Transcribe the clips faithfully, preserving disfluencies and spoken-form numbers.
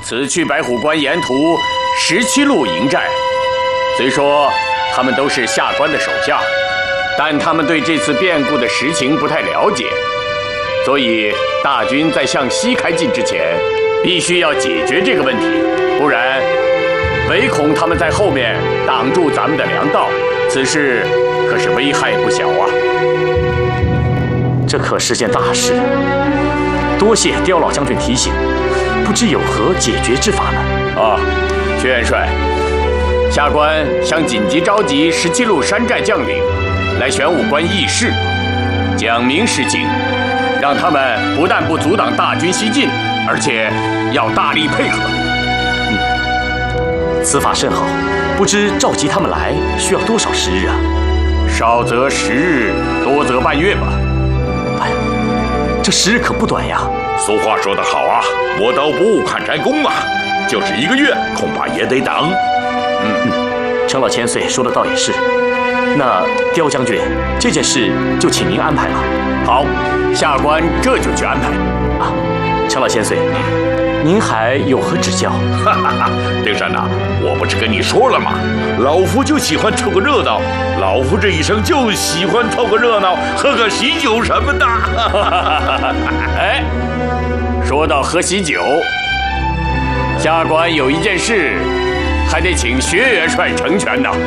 此去白虎关沿途十七路营寨。虽说他们都是下官的手下，但他们对这次变故的实情不太了解，所以大军在向西开进之前，必须要解决这个问题，不然唯恐他们在后面挡住咱们的粮道，此事可是危害不小啊！ 这可是件大事，多谢刁老将军提醒，不知有何解决之法呢？ 啊，薛元帅，下官想紧急召集十七路山寨将领来玄武关议事，讲明实情，让他们不但不阻挡大军西进，而且要大力配合。 嗯，此法甚好，不知召集他们来需要多少时日啊？ 少则十日，多则半月吧。 哎呀，这时日可不短呀！ 俗话说得好啊，磨刀不误砍柴工啊，就是一个月，恐怕也得等。 嗯嗯，程老千岁说的倒也是。那刁将军，这件事就请您安排了。 好，下官这就去安排。 啊，程老千岁，您还有何指教？ 哈哈哈，丁山呐，我不是跟你说了吗？老夫就喜欢凑个热闹，老夫这一生就喜欢凑个热闹，喝个喜酒什么的。 哎，说到喝喜酒，下官有一件事，还得请薛元帅成全呢。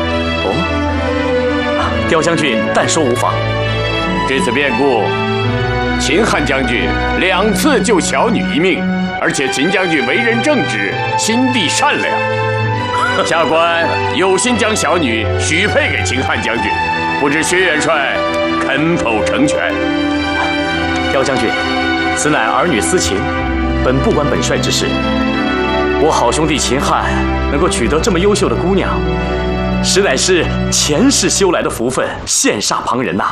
哦，刁将军但说无妨。 这次变故，秦汉将军两次救小女一命，而且秦将军为人正直，心地善良。下官有心将小女许配给秦汉将军，不知薛元帅肯否成全？ 刁将军，此乃儿女私情，本不关本帅之事。我好兄弟秦汉能够取得这么优秀的姑娘，实乃是前世修来的福分，羡煞旁人呐、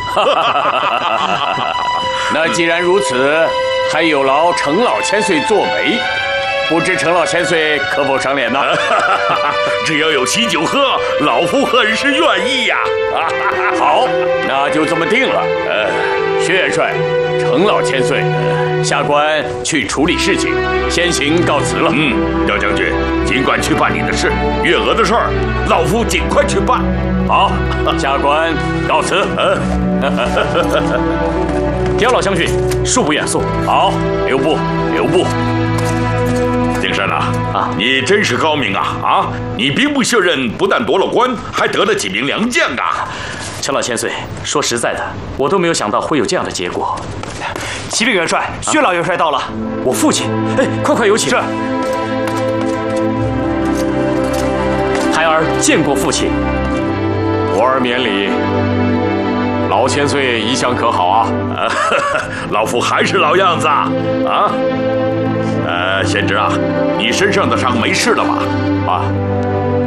啊。那既然如此，还有劳程老千岁作媒，不知程老千岁可否赏脸呢？ 只要有喜酒喝，老夫很是愿意呀、啊。 好，那就这么定了。呃，薛元帅，程老千岁，下官去处理事情，先行告辞了。 嗯，刁将军，尽管去办你的事，月娥的事儿，老夫尽快去办。 好，下官告辞。 刁老将军，恕不远送。 好，留步，留步。 丁山呐， 啊， 你真是高明啊！啊，你兵部卸任，不但夺了官，还得了几名良将啊！ 程老千岁，说实在的，我都没有想到会有这样的结果。 启禀元帅，薛老元帅到了。 我父亲，哎，快快有请。 是。 孩儿见过父亲。 国儿免礼。老千岁一向可好啊？ 啊，老夫还是老样子啊！啊，呃，贤侄啊，你身上的伤没事了吧？ 啊，